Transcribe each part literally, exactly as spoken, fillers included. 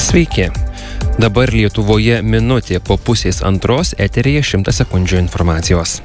Sveiki. Dabar Lietuvoje minutė po pusės antros, eteryje šimtas sekundžių informacijos.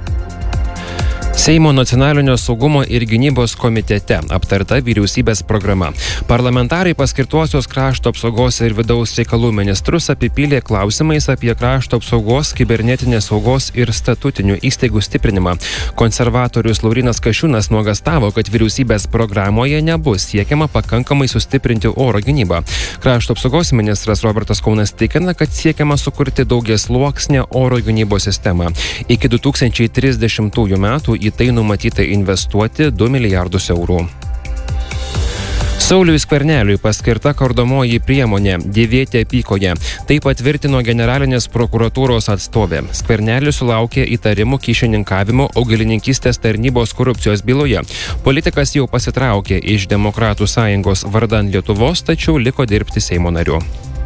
Seimo nacionalinio saugumo ir gynybos komitete aptarta vyriausybės programa. Parlamentarai paskirtuosios krašto apsaugos ir vidaus reikalų ministrus apipylė klausimais apie krašto apsaugos, kibernetinės saugos ir statutinių įstaigų stiprinimą. Konservatorius Laurynas Kasčiūnas nuogąstavo, kad vyriausybės programoje nebus siekiama pakankamai sustiprinti oro gynybą. Krašto apsaugos ministras Robertas Kaunas tikina, kad siekiama sukurti daugiasluoksnę oro gynybos sistemą. Iki du tūkstančiai trisdešimtųjų metų į tai numatyta investuoti du milijardus eurų. Sauliui Skverneliui paskirta kardomoji priemonė dėvėti apykoję. Tai patvirtino generalinės prokuratūros atstovė. Skvernelis sulaukė įtarimų kyšininkavimo augalininkystės tarnybos korupcijos byloje. Politikas jau pasitraukė iš Demokratų sąjungos vardan Lietuvos, tačiau liko dirbti Seimo nariu.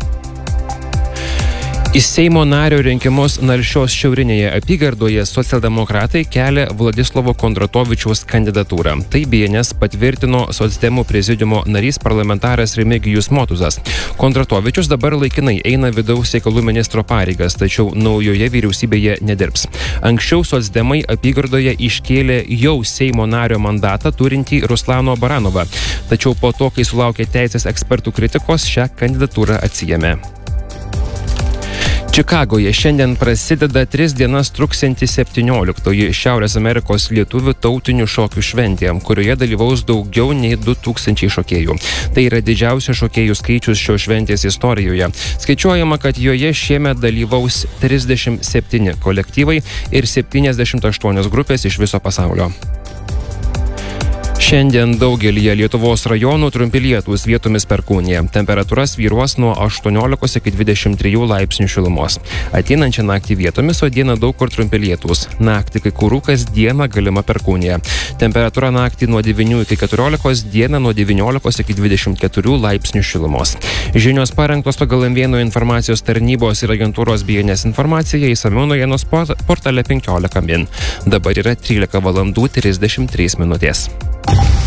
Į Seimo nario rinkimus Nalšios šiaurinėje apygardoje socialdemokratai kelia Vladislavo Kondratovičiaus kandidatūrą. Tai B N S patvirtino socdemų prezidiumo narys parlamentaras Remigijus Motuzas. Kondratovičius dabar laikinai eina vidaus reikalų ministro pareigas, tačiau naujoje vyriausybėje nedirbs. Anksčiau socdemai apygardoje iškėlė jau Seimo nario mandatą turintį Ruslano Baranovą. Tačiau po to, kai sulaukė teisės ekspertų kritikos, šią kandidatūrą atsiėmė. Čikagoje šiandien prasideda tris dienas truksianti septynioliktoji Šiaurės Amerikos lietuvių tautinių šokių šventė, kurioje dalyvaus daugiau nei du tūkstančiai šokėjų. Tai yra didžiausias šokėjų skaičius šios šventės istorijoje. Skaičiuojama, kad joje šiemet dalyvaus trisdešimt septyni kolektyvai ir septyniasdešimt aštuonios grupės iš viso pasaulio. Šiandien daugelyje Lietuvos rajonų trumpi lietūs, vietomis perkūnija. Temperatūra svyruos nuo aštuoniolikos iki dvidešimt trijų laipsnių šilumos. Ateinančią naktį vietomis, o dieną daug kur trumpi lietūs. Naktį kai kur rūkas, dieną galima perkūnija. Temperatūra naktį nuo devynių iki keturiolikos, dieną nuo devyniolikos iki dvidešimt keturių laipsnių šilumos. Žinios parengtos pagal M vieno informacijos tarnybos ir agentūros B N S informaciją, išsamiau naujienos portale penkiolika min. Dabar yra trylika valandų trisdešimt trys minutės.